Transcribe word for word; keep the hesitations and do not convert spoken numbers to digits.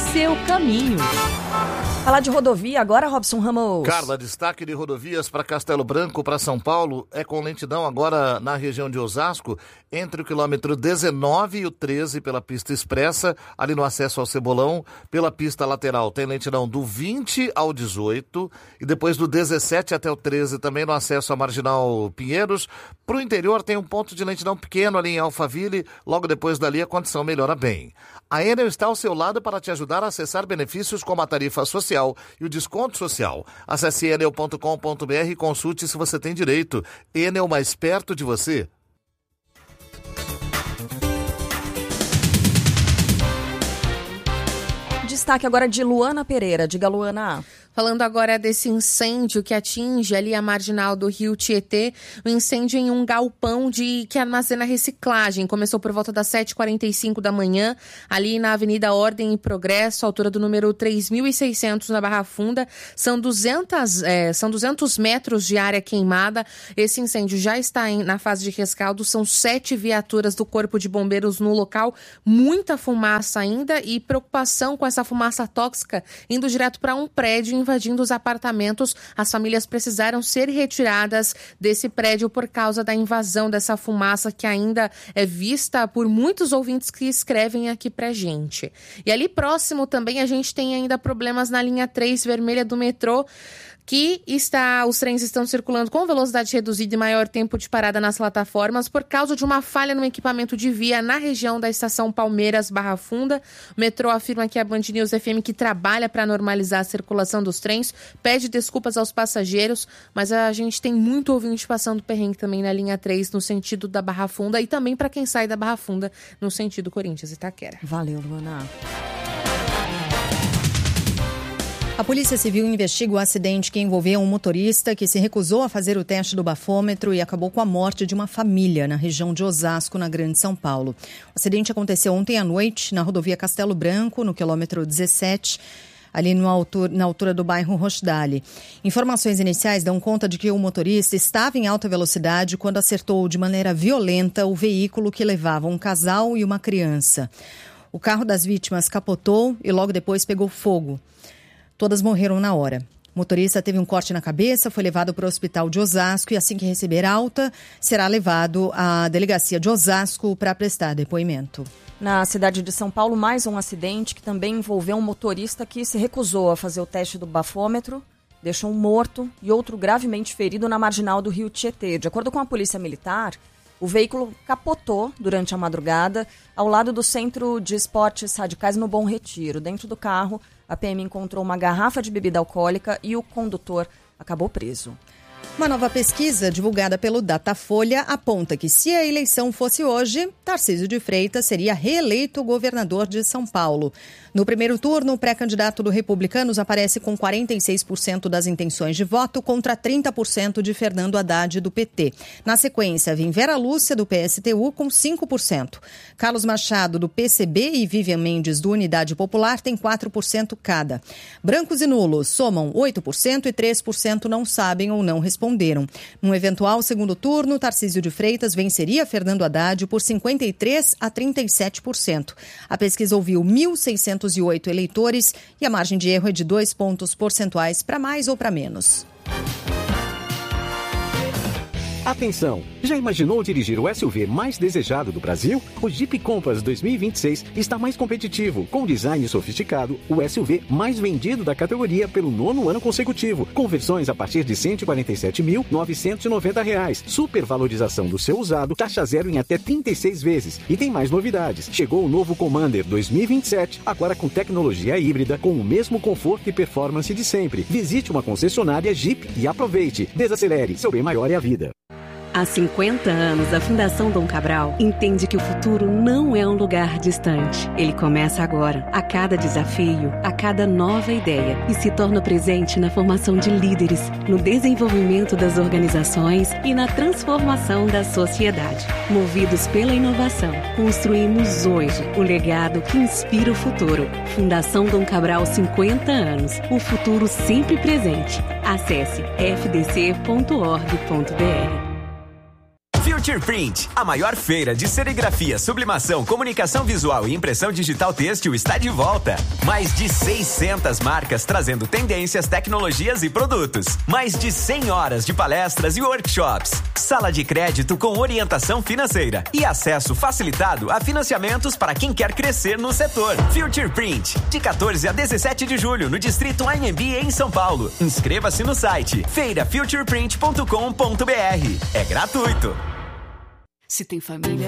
seu caminho. Falar de rodovia agora, Robson Ramos. Carla, destaque de rodovias para Castelo Branco, para São Paulo, é com lentidão agora na região de Osasco, entre o quilômetro dezenove e o treze pela pista expressa, ali no acesso ao Cebolão. Pela pista lateral tem lentidão do vinte ao dezoito e depois do dezessete até o treze também no acesso à Marginal Pinheiros. Para o interior tem um ponto de lentidão pequeno ali em Alphaville, logo depois dali a condição melhora bem. A Enel está ao seu lado para te ajudar a acessar benefícios como a tarifa social e o desconto social. Acesse enel ponto com ponto br e consulte se você tem direito. Enel, mais perto de você. Destaque agora de Luana Pereira. Diga, Luana. Falando agora desse incêndio que atinge ali a marginal do Rio Tietê, o um incêndio em um galpão de, que armazena reciclagem. Começou por volta das sete e quarenta e cinco da manhã, ali na Avenida Ordem e Progresso, altura do número três mil e seiscentos na Barra Funda. São duzentos, é, são duzentos metros de área queimada. Esse incêndio já está em, na fase de rescaldo. São sete viaturas do Corpo de Bombeiros no local. Muita fumaça ainda e preocupação com essa fumaça tóxica indo direto para um prédio invadindo os apartamentos. As famílias precisaram ser retiradas desse prédio por causa da invasão dessa fumaça que ainda é vista por muitos ouvintes que escrevem aqui pra gente. E ali próximo também a gente tem ainda problemas na linha três vermelha do metrô, que está, os trens estão circulando com velocidade reduzida e maior tempo de parada nas plataformas por causa de uma falha no equipamento de via na região da estação Palmeiras Barra Funda. O metrô afirma que a Band News F M, que trabalha para normalizar a circulação dos trens, pede desculpas aos passageiros, mas a gente tem muito ouvinte passando perrengue também na linha três no sentido da Barra Funda e também para quem sai da Barra Funda no sentido Corinthians e Itaquera. Valeu, Luana. A Polícia Civil investiga o acidente que envolveu um motorista que se recusou a fazer o teste do bafômetro e acabou com a morte de uma família na região de Osasco, na Grande São Paulo. O acidente aconteceu ontem à noite na rodovia Castelo Branco, no quilômetro dezessete, ali no altura, na altura do bairro Rochdale. Informações iniciais dão conta de que o motorista estava em alta velocidade quando acertou de maneira violenta o veículo que levava um casal e uma criança. O carro das vítimas capotou e logo depois pegou fogo. Todas morreram na hora. O motorista teve um corte na cabeça, foi levado para o hospital de Osasco e assim que receber alta, será levado à delegacia de Osasco para prestar depoimento. Na cidade de São Paulo, mais um acidente que também envolveu um motorista que se recusou a fazer o teste do bafômetro, deixou um morto e outro gravemente ferido na marginal do Rio Tietê. De acordo com a Polícia Militar, o veículo capotou durante a madrugada ao lado do Centro de Esportes Radicais no Bom Retiro. Dentro do carro, a P M encontrou uma garrafa de bebida alcoólica e o condutor acabou preso. Uma nova pesquisa divulgada pelo Datafolha aponta que se a eleição fosse hoje, Tarcísio de Freitas seria reeleito governador de São Paulo. No primeiro turno, o pré-candidato do Republicanos aparece com quarenta e seis por cento das intenções de voto contra trinta por cento de Fernando Haddad, do P T. Na sequência, vem Vera Lúcia, do P S T U, com cinco por cento. Carlos Machado, do P C B, e Vivian Mendes, do Unidade Popular, têm quatro por cento cada. Brancos e nulos somam oito por cento e três por cento não sabem ou não responderam. Num eventual segundo turno, Tarcísio de Freitas venceria Fernando Haddad por cinquenta e três a trinta e sete por cento. A pesquisa ouviu mil seiscentos e oito eleitores e a margem de erro é de dois pontos percentuais para mais ou para menos. Atenção! Já imaginou dirigir o S U V mais desejado do Brasil? O Jeep Compass dois mil e vinte e seis está mais competitivo. Com design sofisticado, o S U V mais vendido da categoria pelo nono ano consecutivo. Com versões a partir de cento e quarenta e sete mil novecentos e noventa reais. Supervalorização do seu usado, taxa zero em até trinta e seis vezes. E tem mais novidades. Chegou o novo Commander dois mil e vinte e sete, agora com tecnologia híbrida, com o mesmo conforto e performance de sempre. Visite uma concessionária Jeep e aproveite. Desacelere, seu bem maior é a vida. Há cinquenta anos, a Fundação Dom Cabral entende que o futuro não é um lugar distante. Ele começa agora, a cada desafio, a cada nova ideia, e se torna presente na formação de líderes, no desenvolvimento das organizações e na transformação da sociedade. Movidos pela inovação, construímos hoje o legado que inspira o futuro. Fundação Dom Cabral, cinquenta anos. O futuro sempre presente. Acesse f d c ponto org ponto b r. Future Print, a maior feira de serigrafia, sublimação, comunicação visual e impressão digital têxtil está de volta. Mais de seiscentas marcas trazendo tendências, tecnologias e produtos. Mais de cem horas de palestras e workshops. Sala de crédito com orientação financeira e acesso facilitado a financiamentos para quem quer crescer no setor. Future Print, de quatorze a dezessete de julho no Distrito Anhembi em São Paulo. Inscreva-se no site feira future print ponto com ponto b r. É gratuito. Se tem família,